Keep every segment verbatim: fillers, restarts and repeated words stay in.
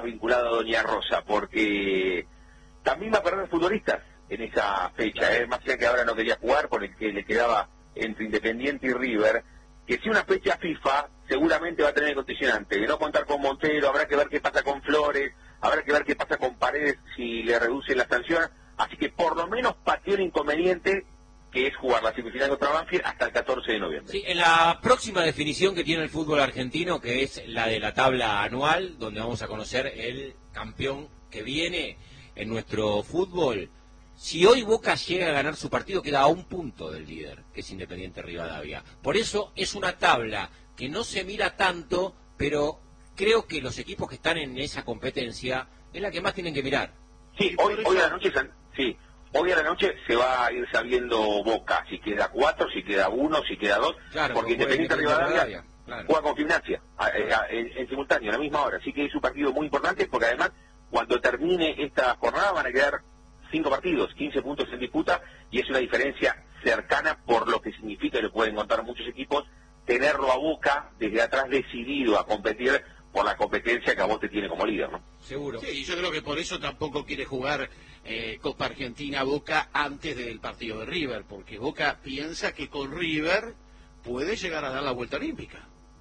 vinculado a Doña Rosa, porque también va a perder futbolistas en esa fecha, ¿eh? Más allá que ahora no quería jugar por el que le quedaba entre Independiente y River, que si una fecha FIFA seguramente va a tener el condicionante de no contar con Montero, habrá que ver qué pasa con Flores, habrá que ver qué pasa con Paredes si le reducen la sanción, así que por lo menos pateó el inconveniente que es jugar la semifinal contra Banfield hasta el catorce de noviembre. Sí, en la próxima definición que tiene el fútbol argentino, que es la de la tabla anual, donde vamos a conocer el campeón que viene en nuestro fútbol, si hoy Boca llega a ganar su partido, queda a un punto del líder, que es Independiente Rivadavia. Por eso es una tabla que no se mira tanto, pero creo que los equipos que están en esa competencia es la que más tienen que mirar. Sí, hoy, hoy a la noche, sí, hoy a la noche se va a ir sabiendo Boca, si queda cuatro, si queda uno, si queda dos, claro, porque Independiente Rivadavia claro. juega con Gimnasia a, a, en, en simultáneo, a la misma hora, así que es un partido muy importante, porque además, cuando termine esta jornada van a quedar cinco partidos, quince puntos en disputa, y es una diferencia cercana por lo que significa, le pueden contar muchos equipos, tenerlo a Boca desde atrás decidido a competir por la competencia que a vos te tiene como líder, ¿no? Seguro. Sí, y yo creo que por eso tampoco quiere jugar eh, Copa Argentina Boca antes del partido de River, porque Boca piensa que con River puede llegar a dar la vuelta olímpica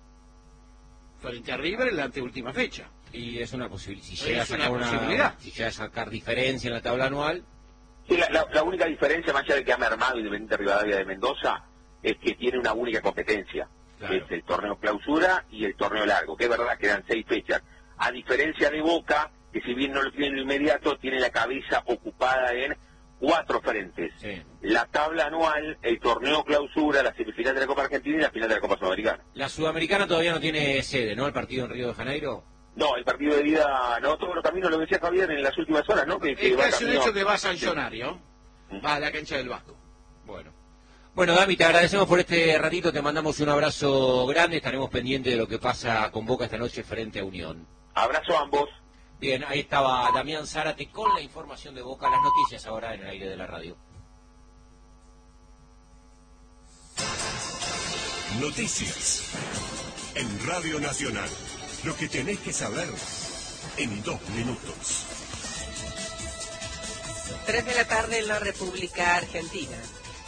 frente a River en la anteúltima fecha. Y es una posibilidad. Si Es llega a sacar una una, posibilidad. si llega a sacar diferencia en la tabla anual. Sí, la, la, la única diferencia, más allá de que ha mermado Independiente Rivadavia de Mendoza, es que tiene una única competencia, claro. que es el torneo clausura y el torneo largo, que es verdad que eran seis fechas. A diferencia de Boca, que si bien no lo tiene en lo inmediato, tiene la cabeza ocupada en cuatro frentes. Sí. La tabla anual, el torneo clausura, la semifinal de la Copa Argentina y la final de la Copa Sudamericana. La Sudamericana todavía no tiene sede, ¿no? El partido en Río de Janeiro. No, el partido de ida, no, todos los caminos, lo decía Javier en las últimas horas, ¿no? Que, que Es va casi un camino... hecho que va a San Llonario, Sí. va a la cancha del Vasco. Bueno. Bueno, Dami, te agradecemos por este ratito, te mandamos un abrazo grande, estaremos pendientes de lo que pasa con Boca esta noche frente a Unión. Abrazo a ambos. Bien, ahí estaba Damián Zárate con la información de Boca, las noticias ahora en el aire de la radio. Noticias en Radio Nacional. Lo que tenés que saber en dos minutos. Tres de la tarde en la República Argentina.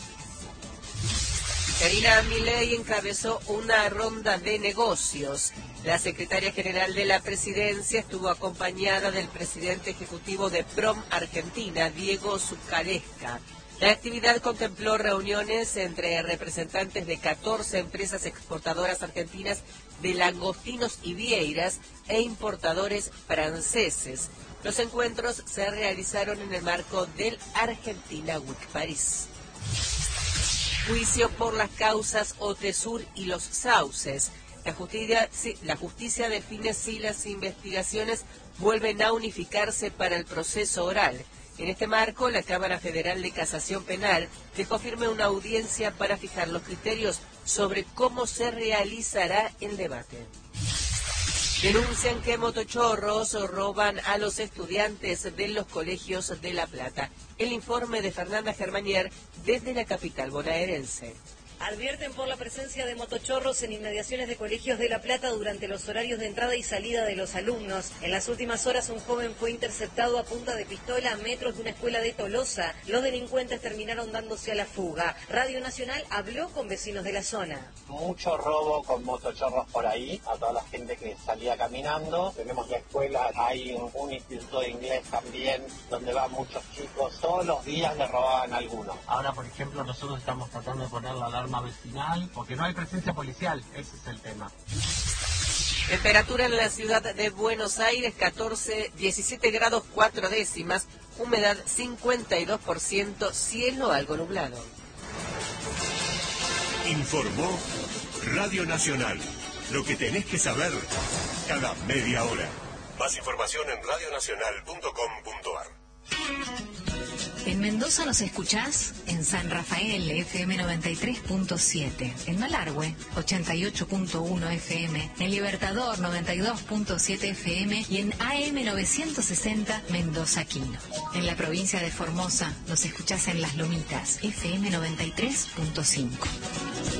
Karina Milei encabezó una ronda de negocios. La secretaria general de la presidencia estuvo acompañada del presidente ejecutivo de PROM Argentina, Diego Zucalesca. La actividad contempló reuniones entre representantes de catorce empresas exportadoras argentinas de langostinos y vieiras e importadores franceses. Los encuentros se realizaron en el marco del Argentina Week París. Juicio por las causas Otesur y los sauces. La justicia, la justicia define si las investigaciones vuelven a unificarse para el proceso oral. En este marco, la Cámara Federal de Casación Penal dejó firme una audiencia para fijar los criterios sobre cómo se realizará el debate. Denuncian que motochorros roban a los estudiantes de los colegios de La Plata. El informe de Fernanda Germanier desde la capital bonaerense. Advierten por la presencia de motochorros en inmediaciones de colegios de La Plata durante los horarios de entrada y salida de los alumnos. En las últimas horas un joven fue interceptado a punta de pistola a metros de una escuela de Tolosa. Los delincuentes terminaron dándose a la fuga. Radio Nacional habló con vecinos de la zona. Mucho robo con motochorros por ahí, a toda la gente que salía caminando. Tenemos la escuela, hay un, un instituto de inglés también, donde van muchos chicos. Todos los días le robaban a algunos. Ahora, por ejemplo, nosotros estamos tratando de poner la alarma vecinal, porque no hay presencia policial, ese es el tema. Temperatura en la ciudad de Buenos Aires, catorce, diecisiete grados cuatro décimas, humedad cincuenta y dos por ciento, cielo algo nublado. Informó Radio Nacional. Lo que tenés que saber cada media hora. Más información en radio nacional punto com punto ar. En Mendoza nos escuchás en San Rafael, F M noventa y tres punto siete, en Malargüe, ochenta y ocho punto uno F M, en Libertador, noventa y dos punto siete F M y en A M novecientos sesenta Mendoza Quino. En la provincia de Formosa nos escuchás en Las Lomitas, F M noventa y tres punto cinco.